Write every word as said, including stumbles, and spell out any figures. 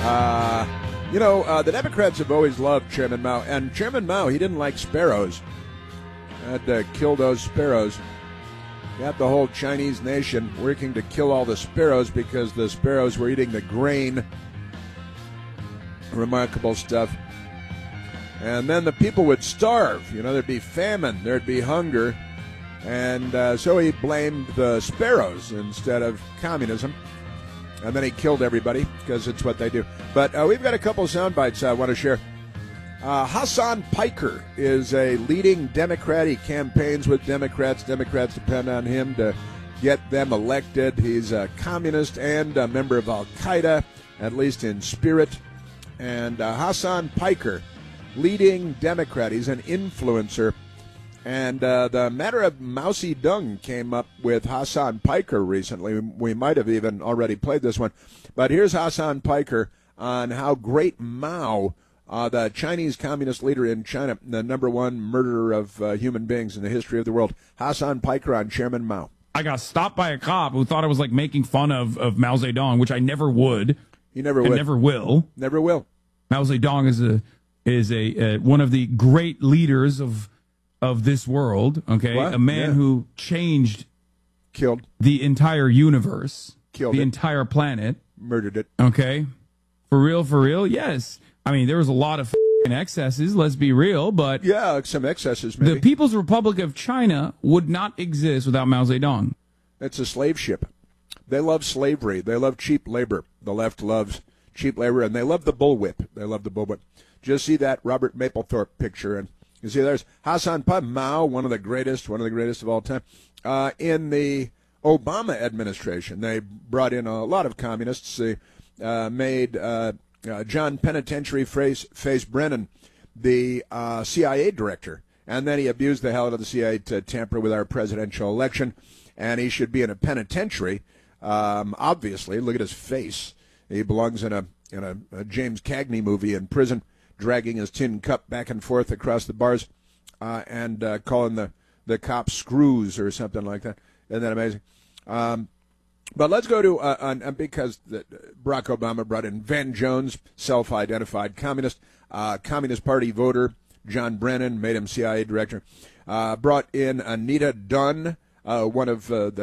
Uh, you know, uh, the Democrats have always loved Chairman Mao. And Chairman Mao, he didn't like sparrows. Had to kill those sparrows. Got the whole Chinese nation working to kill all the sparrows because the sparrows were eating the grain. Remarkable stuff. And then the people would starve. You know, there'd be famine, there'd be hunger. And uh, so he blamed the sparrows instead of communism. And then he killed everybody because it's what they do. But uh, we've got a couple of sound bites I want to share. Uh, Hassan Piker is a leading Democrat. He campaigns with Democrats. Democrats depend on him to get them elected. He's a communist and a member of Al-Qaeda, at least in spirit. And uh, Hassan Piker, leading Democrat. He's an influencer. And uh, the matter of Mao Zedong came up with Hassan Piker recently. We might have even already played this one. But here's Hassan Piker on how great Mao, uh, the Chinese communist leader in China, the number one murderer of uh, human beings in the history of the world. Hassan Piker on Chairman Mao. I got stopped by a cop who thought I was like making fun of, of Mao Zedong, which I never would. You never and would. Never will. Never will. Mao Zedong is a is a uh, one of the great leaders of of this world. Okay, what? A man yeah. who changed, killed the entire universe, killed the it. entire planet, murdered it. Okay, for real, for real. Yes, I mean there was a lot of f***ing excesses. Let's be real, but yeah, some excesses. Maybe. The People's Republic of China would not exist without Mao Zedong. It's a slave ship. They love slavery. They love cheap labor. The left loves cheap labor, and they love the bullwhip. They love the bullwhip. Just see that Robert Mapplethorpe picture, and you see there's Hassan Piker, Mao, one of the greatest, one of the greatest of all time. Uh, in the Obama administration, they brought in a lot of communists. They uh, made uh, uh, John Penitentiary Face, Face Brennan the uh, C I A director, and then he abused the hell out of the C I A to tamper with our presidential election, and he should be in a penitentiary. Um, obviously, look at his face. He belongs in a in a, a James Cagney movie in prison, dragging his tin cup back and forth across the bars, uh, and uh, calling the, the cops screws or something like that. Isn't that amazing? Um, but let's go to, uh, uh, because the, Barack Obama brought in Van Jones, self-identified communist, uh, Communist Party voter. John Brennan made him C I A director. Uh, brought in Anita Dunn, uh, one of uh, the